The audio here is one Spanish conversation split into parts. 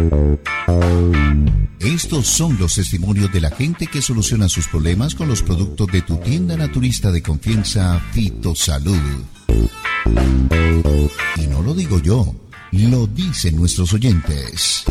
Estos son los testimonios de la gente que soluciona sus problemas con los productos de tu tienda naturista de confianza, Fitosalud. Y no lo digo yo, lo dicen nuestros oyentes.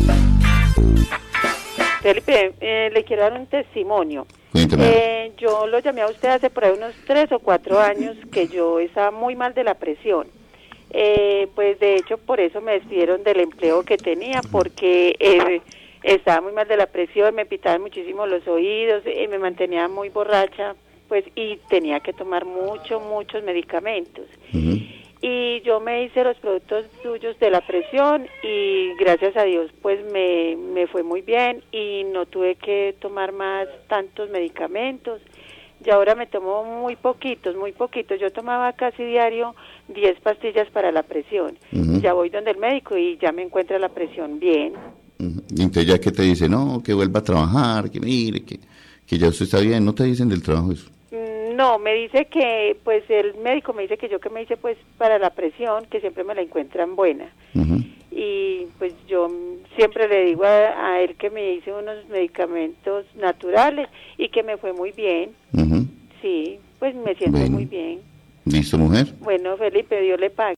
Felipe, le quiero dar un testimonio. Cuéntame. Yo lo llamé a usted hace por ahí unos 3 o 4 años que yo estaba muy mal de la presión. Pues de hecho por eso me despidieron del empleo que tenía, porque estaba muy mal de la presión, me pitaban muchísimo los oídos, me mantenía muy borracha, pues, y tenía que tomar muchos medicamentos. Uh-huh. Y yo me hice los productos suyos de la presión y gracias a Dios pues me fue muy bien y no tuve que tomar más tantos medicamentos. Y ahora me tomo muy poquitos. Yo tomaba casi diario 10 pastillas para la presión. Uh-huh. Ya voy donde el médico y ya me encuentra la presión bien. Uh-huh. Y entonces ya que te dice, no, que vuelva a trabajar, que mire, que ya usted está bien, ¿no te dicen del trabajo eso? No, me dice que, pues el médico me dice que yo que me hice pues para la presión, que siempre me la encuentran buena. Uh-huh. Y pues yo siempre le digo a él que me hice unos medicamentos naturales y que me fue muy bien. Uh-huh. Sí, pues me siento muy bien. ¿Listo, mujer? Bueno, Felipe, Dios le pague.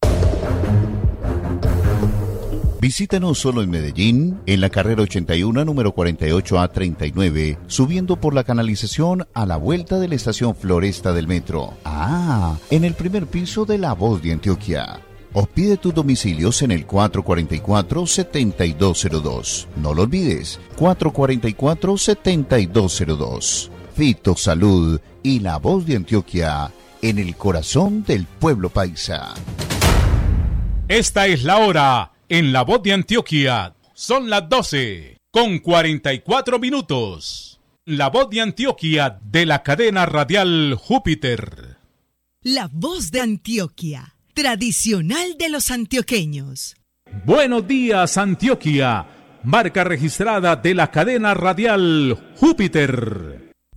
Visítanos solo en Medellín, en la carrera 81, número 48A39, subiendo por la canalización a la vuelta de la estación Floresta del metro. En el primer piso de La Voz de Antioquia. O pide tus domicilios en el 444-7202. No lo olvides, 444-7202. Fitosalud y La Voz de Antioquia, en el corazón del pueblo paisa. Esta es la hora. En La Voz de Antioquia son las 12:44. La Voz de Antioquia de la cadena radial Júpiter. La Voz de Antioquia, tradicional de los antioqueños. Buenos días, Antioquia, marca registrada de la cadena radial Júpiter.